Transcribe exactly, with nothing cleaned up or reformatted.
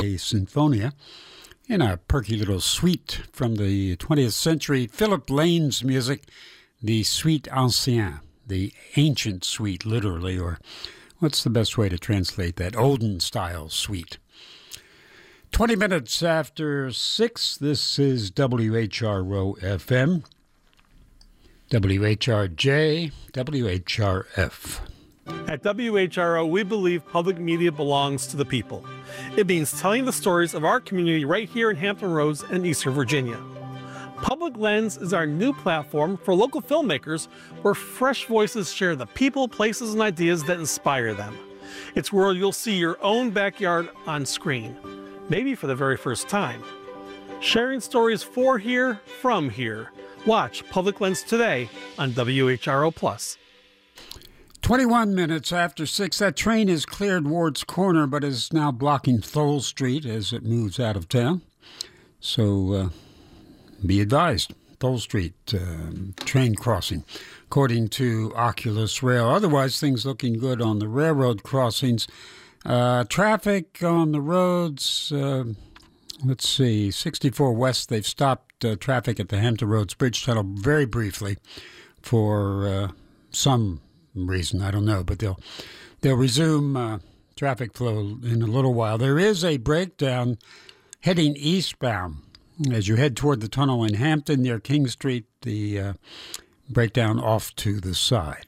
Cafe Sinfonia in a perky little suite from the twentieth century. Philip Lane's music, the Suite Ancienne, the ancient suite, literally, or what's the best way to translate that? Olden-style suite. twenty minutes after six, this is W H R O F M, W H R J, W H R F. At W H R O, we believe public media belongs to the people. It means telling the stories of our community right here in Hampton Roads and Eastern Virginia. Public Lens is our new platform for local filmmakers where fresh voices share the people, places, and ideas that inspire them. It's where you'll see your own backyard on screen, maybe for the very first time. Sharing stories for here, from here. Watch Public Lens today on W H R O Plus. twenty-one minutes after six, that train has cleared Ward's Corner, but is now blocking Thole Street as it moves out of town. So uh, be advised, Thole Street uh, train crossing, according to Oculus Rail. Otherwise, things looking good on the railroad crossings. Uh, traffic on the roads, uh, let's see, sixty-four West, they've stopped uh, traffic at the Hampton Roads Bridge Tunnel very briefly for uh, some reason, I don't know, but they'll they'll resume uh, traffic flow in a little while. There is a breakdown heading eastbound as you head toward the tunnel in Hampton near King Street, the uh, breakdown off to the side.